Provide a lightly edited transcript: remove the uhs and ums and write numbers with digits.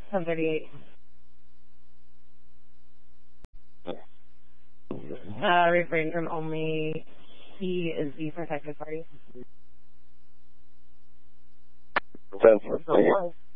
1038. Refrain from only. He is the protected party. 10-4.